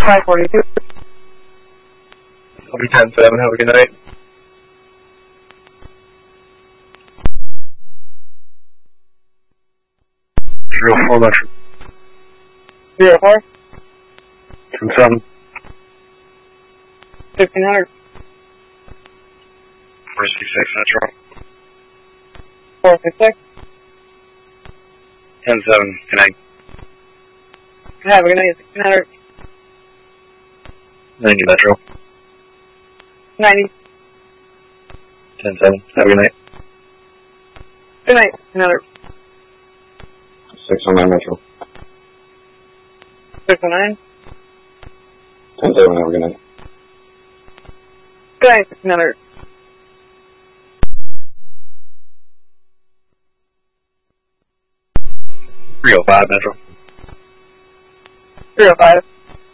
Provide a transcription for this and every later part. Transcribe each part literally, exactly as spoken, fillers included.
five forty-two. I'll be ten seven. Have a good night. Zero four Metro. Zero four. ten seven. Fifteen hundred. four sixty-six Metro. Four six six. ten seven. Good night. Have a good night. Sixteen hundred. ninety Metro. Ninety. ten seven. Have a good night. Good night. Sixteen hundred. six oh nine Metro. Six oh nine. ten seven. Have a good night. Good night. Sixteen hundred. three oh five Metro. Three oh five.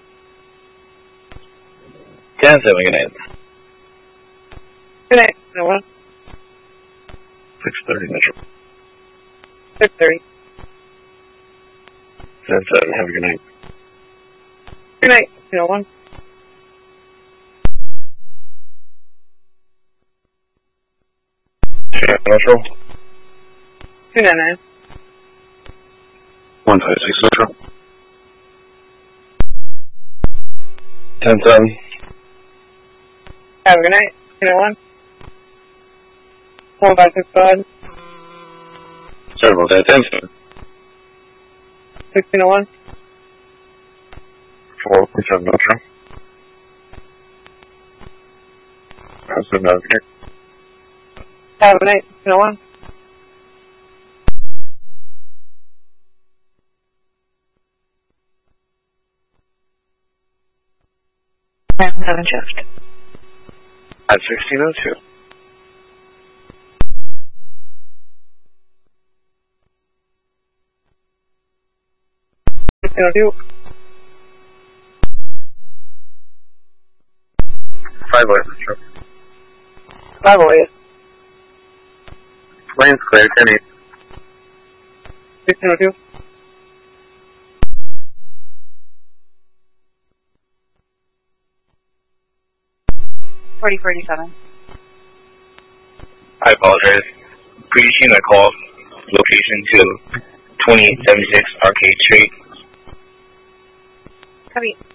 ten seven. Good night. Good night. No one. six thirty Metro. Six thirty. ten seven. Have a good night. Good night. No one. Metro. Two nine nine. one five six Metro. ten seven. Have a good night. Two nine one. One five six five. Sorry about that. ten seven. Sixteen oh one. four point seven Metro. That's another here. Have a good night. Two oh one. Seven shift. At sixteen oh two. Sixteen oh two. Five oh eight Metro. Five oh eight. Lane's clear. ten eight. Sixteen oh two. Forty forty seven. I apologize. Reaching a call location to twenty-eight seventy-six Arcade Street. Copy.